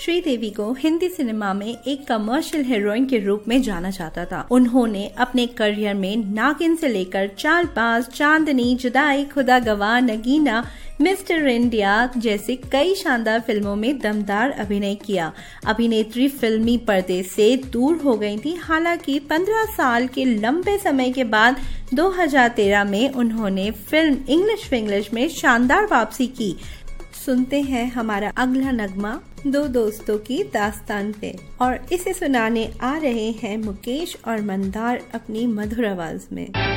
श्रीदेवी को हिंदी सिनेमा में एक कमर्शियल हीरोइन के रूप में जाना जाता था। उन्होंने अपने करियर में नागिन से लेकर चालबाज, चांदनी, जुदाई, खुदा गवाह, नगीना, मिस्टर इंडिया जैसे कई शानदार फिल्मों में दमदार अभिनय किया। अभिनेत्री फिल्मी पर्दे से दूर हो गई थी। हालांकि 15 साल के लंबे समय के बाद 2013 में उन्होंने फिल्म इंग्लिश विंग्लिश में शानदार वापसी की। सुनते हैं हमारा अगला नगमा दो दोस्तों की दास्तान पे, और इसे सुनाने आ रहे हैं मुकेश और मंदार अपनी मधुर आवाज में।